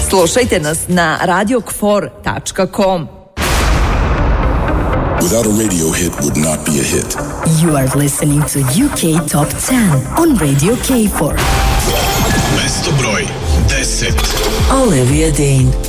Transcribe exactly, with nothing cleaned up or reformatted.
Slušajte nas na radio kfor tačka com. Without a radio hit would not be a hit. You are listening to U K Top ten on Radio K four. Mesto broj deset. Olivia Dean.